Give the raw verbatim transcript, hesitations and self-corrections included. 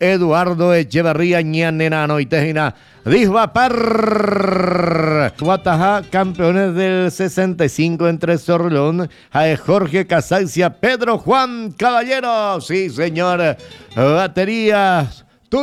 Eduardo Echeverría Ñanenano y Tejina Disbapar. Guatajá, campeones del sesenta y cinco entre Sorlón, Jae Jorge Casancia, Pedro Juan Caballero. Sí, señor. Baterías